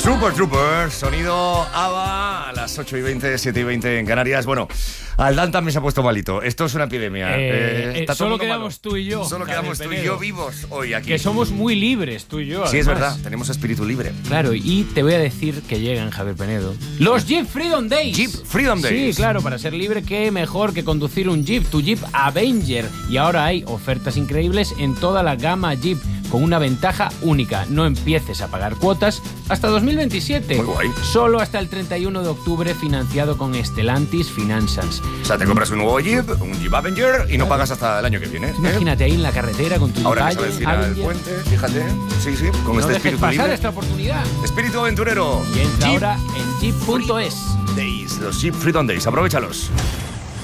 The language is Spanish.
Super Trooper, sonido ABBA a las 8:20, 7:20 en Canarias. Bueno, Aldán también se ha puesto malito. Esto es una epidemia. Está solo todo quedamos malo. tú y yo. Solo quedamos tú y yo vivos hoy aquí. Que somos muy libres, tú y yo. Sí, además. es verdad. Tenemos espíritu libre. Claro, y te voy a decir que llegan, Javier Penedo, los Jeep Freedom Days. Jeep Freedom Days. Sí, claro, para ser libre, qué mejor que conducir un Jeep, tu Jeep Avenger. Y ahora hay ofertas increíbles en toda la gama Jeep, con una ventaja única. No empieces a pagar cuotas hasta 2027. Muy guay. Solo hasta el 31 de octubre, financiado con Stellantis Finanzas. O sea, te compras un nuevo Jeep, un Jeep Avenger, y no pagas hasta el año que viene. Imagínate ahí en la carretera con tu Ahora que Jeep se avecina el Avenger. puente, fíjate. Sí, sí, con No este dejes espíritu pasar libre. esta oportunidad. Espíritu aventurero. Y entra Jeep ahora en jeep.es. Days, los Jeep Freedom Days. Aprovéchalos.